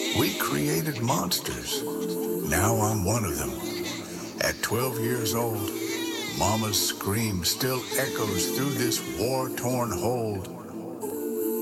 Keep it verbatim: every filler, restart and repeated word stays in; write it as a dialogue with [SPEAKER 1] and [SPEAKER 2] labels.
[SPEAKER 1] We created monsters. Now I'm one of them. At twelve years old, Mama's scream still echoes through this war-torn hold.